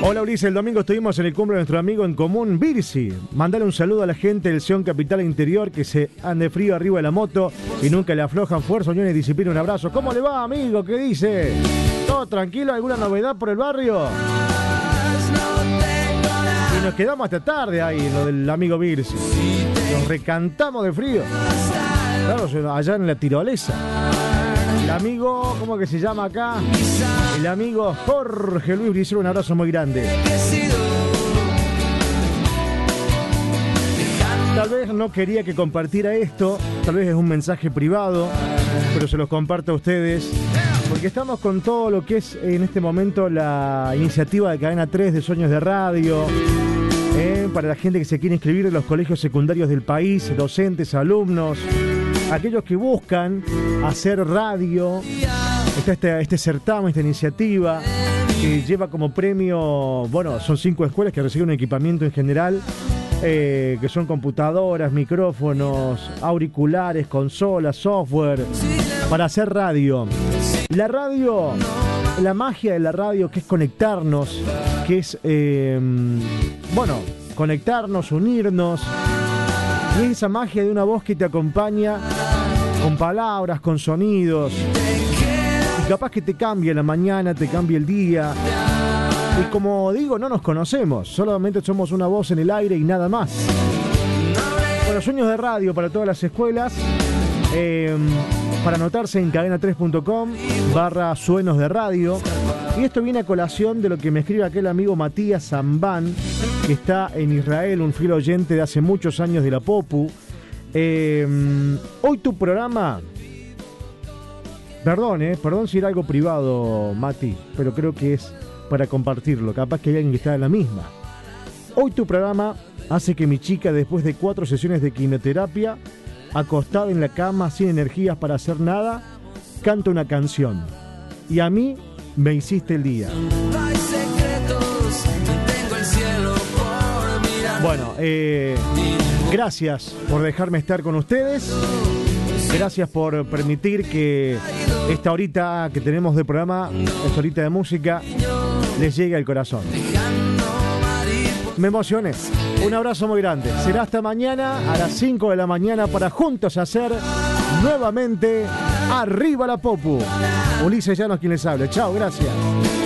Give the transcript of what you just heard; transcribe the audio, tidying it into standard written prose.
Hola Ulises, el domingo estuvimos en el cumple de nuestro amigo en común, Virsi. Mandale un saludo a la gente del Sion Capital Interior que se ande frío arriba de la moto y nunca le aflojan fuerza, unión y disciplina. Un abrazo. ¿Cómo le va, amigo? ¿Qué dice? ¿Todo tranquilo? ¿Alguna novedad por el barrio? Y nos quedamos hasta tarde ahí, lo del amigo Virsi. Nos recantamos de frío. Claro, allá en la tirolesa. El amigo, ¿cómo que se llama acá? El amigo Jorge Luis Brizuela, un abrazo muy grande. Tal vez no quería que compartiera esto, tal vez es un mensaje privado, pero se los comparto a ustedes, porque estamos con todo lo que es en este momento la iniciativa de Cadena 3 de Sueños de Radio, para la gente que se quiere inscribir en los colegios secundarios del país, docentes, alumnos, aquellos que buscan hacer radio. Está este certamen, esta iniciativa que lleva como premio, bueno, son 5 escuelas que reciben un equipamiento en general, que son computadoras, micrófonos, auriculares, consolas, software, para hacer radio. La radio, la magia de la radio, que es conectarnos, que es, conectarnos, unirnos, y esa magia de una voz que te acompaña con palabras, con sonidos, y capaz que te cambia la mañana, te cambia el día. Y como digo, no nos conocemos, solamente somos una voz en el aire y nada más. Bueno, Sueños de Radio para todas las escuelas. Para anotarse en cadena3.com/sueños de radio. Y esto viene a colación de lo que me escribe aquel amigo Matías Zambán, que está en Israel, un fiel oyente de hace muchos años de la Popu. Hoy tu programa... Perdón si era algo privado, Mati, pero creo que es para compartirlo. Capaz que hay alguien que está en la misma. Hoy tu programa hace que mi chica, después de 4 sesiones de quimioterapia, acostada en la cama, sin energías para hacer nada, canta una canción. Y a mí me hiciste el día. Bueno, gracias por dejarme estar con ustedes. Gracias por permitir que esta horita que tenemos de programa, esta horita de música, les llegue al corazón. Me emocioné. Un abrazo muy grande. Será hasta mañana a las 5 de la mañana para juntos hacer nuevamente Arriba la Popu. Ulises Llanos quien les habla. Chao, gracias.